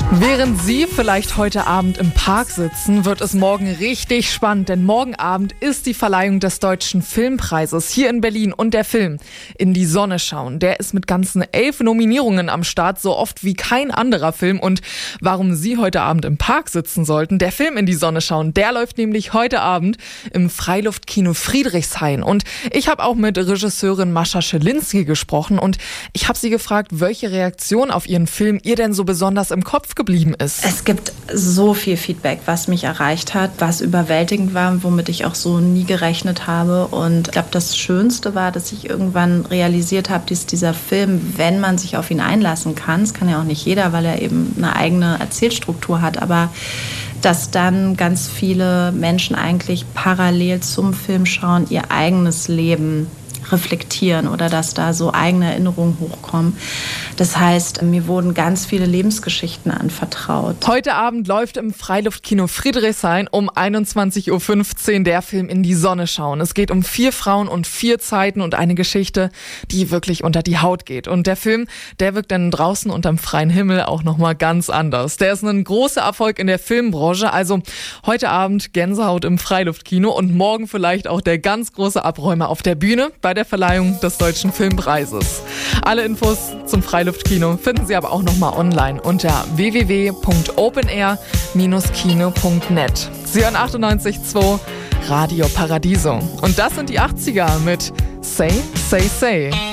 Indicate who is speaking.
Speaker 1: Während Sie vielleicht heute Abend im Park sitzen, wird es morgen richtig spannend, denn morgen Abend ist die Verleihung des Deutschen Filmpreises hier in Berlin und der Film In die Sonne schauen. Der ist mit ganzen 11 Nominierungen am Start, so oft wie kein anderer Film. Und warum Sie heute Abend im Park sitzen sollten, der Film In die Sonne schauen, der läuft nämlich heute Abend im Freiluftkino Friedrichshain. Und ich habe auch mit Regisseurin Mascha Schelinski gesprochen und ich habe sie gefragt, welche Reaktion auf ihren Film ihr denn so besonders im Kopf geblieben ist.
Speaker 2: Es gibt so viel Feedback, was mich erreicht hat, was überwältigend war, womit ich auch so nie gerechnet habe. Und ich glaube, das Schönste war, dass ich irgendwann realisiert habe, dass dieser Film, wenn man sich auf ihn einlassen kann, das kann ja auch nicht jeder, weil er eben eine eigene Erzählstruktur hat, aber dass dann ganz viele Menschen eigentlich parallel zum Film schauen, ihr eigenes Leben reflektieren oder dass da so eigene Erinnerungen hochkommen. Das heißt, mir wurden ganz viele Lebensgeschichten anvertraut.
Speaker 1: Heute Abend läuft im Freiluftkino Friedrichshain um 21.15 Uhr der Film In die Sonne schauen. Es geht um 4 Frauen und 4 Zeiten und eine Geschichte, die wirklich unter die Haut geht. Und der Film, der wirkt dann draußen unterm freien Himmel auch nochmal ganz anders. Der ist ein großer Erfolg in der Filmbranche. Also heute Abend Gänsehaut im Freiluftkino und morgen vielleicht auch der ganz große Abräumer auf der Bühne bei der Verleihung des Deutschen Filmpreises. Alle Infos zum Freiluftkino finden Sie aber auch nochmal online unter www.openair-kino.net. Sie hören 98.2 Radio Paradiso. Und das sind die 80er mit Say, Say, Say.